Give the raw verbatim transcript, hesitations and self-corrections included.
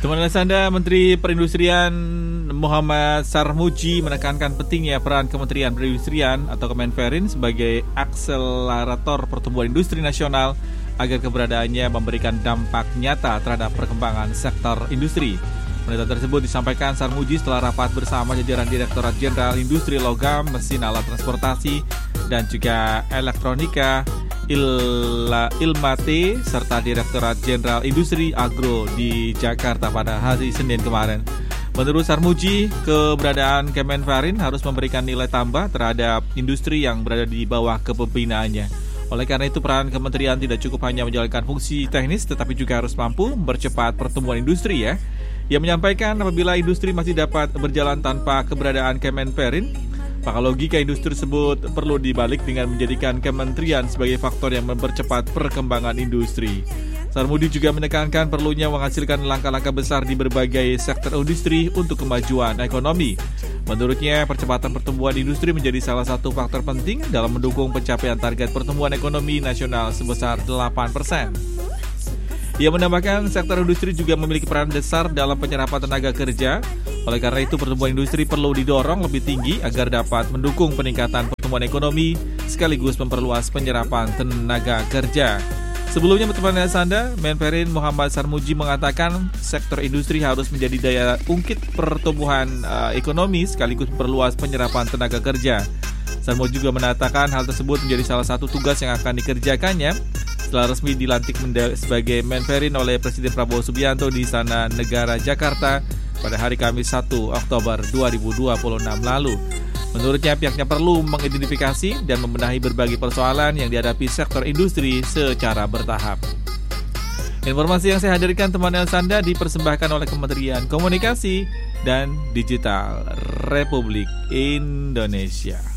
Teman Anda, Menteri Perindustrian Muhammad Sarmuji menekankan pentingnya peran Kementerian Perindustrian atau Kemenperin sebagai akselerator pertumbuhan industri nasional agar keberadaannya memberikan dampak nyata terhadap perkembangan sektor industri. Pernyataan tersebut disampaikan Sarmuji setelah rapat bersama jajaran Direktorat Jenderal Industri Logam, Mesin Alat Transportasi, dan juga Elektronika, Ilma, Ilmate, serta Direktorat Jenderal Industri Agro di Jakarta pada hari Senin kemarin. Menurut Sarmuji, keberadaan Kemenperin harus memberikan nilai tambah terhadap industri yang berada di bawah kepemimpinannya. Oleh karena itu, peran kementerian tidak cukup hanya menjalankan fungsi teknis, tetapi juga harus mampu mempercepat pertumbuhan industri ya. Ia menyampaikan apabila industri masih dapat berjalan tanpa keberadaan Kemenperin, maka logika industri tersebut perlu dibalik dengan menjadikan kementerian sebagai faktor yang mempercepat perkembangan industri. Sarmuji juga menekankan perlunya menghasilkan langkah-langkah besar di berbagai sektor industri untuk kemajuan ekonomi. Menurutnya, percepatan pertumbuhan industri menjadi salah satu faktor penting dalam mendukung pencapaian target pertumbuhan ekonomi nasional sebesar delapan persen. Ia menambahkan sektor industri juga memiliki peran besar dalam penyerapan tenaga kerja. Oleh karena itu, pertumbuhan industri perlu didorong lebih tinggi agar dapat mendukung peningkatan pertumbuhan ekonomi sekaligus memperluas penyerapan tenaga kerja. Sebelumnya, teman Anda, Menperin Muhammad Sarmuji mengatakan sektor industri harus menjadi daya ungkit pertumbuhan uh, ekonomi sekaligus memperluas penyerapan tenaga kerja. Sarmuji juga mengatakan hal tersebut menjadi salah satu tugas yang akan dikerjakannya setelah resmi dilantik sebagai Menperin oleh Presiden Prabowo Subianto di Istana Negara Jakarta pada hari Kamis satu Oktober dua ribu dua puluh enam lalu. Menurutnya, pihaknya perlu mengidentifikasi dan membenahi berbagai persoalan yang dihadapi sektor industri secara bertahap. Informasi yang saya hadirkan teman Anda dipersembahkan oleh Kementerian Komunikasi dan Digital Republik Indonesia.